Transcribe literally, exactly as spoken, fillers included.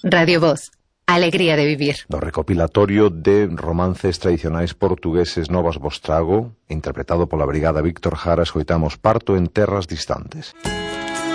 Radio Voz, alegría de vivir. Do recopilatorio de romances tradicionais portugueses Novas Vostrago, interpretado pola Brigada Víctor Jara, escoitamos Parto en terras distantes.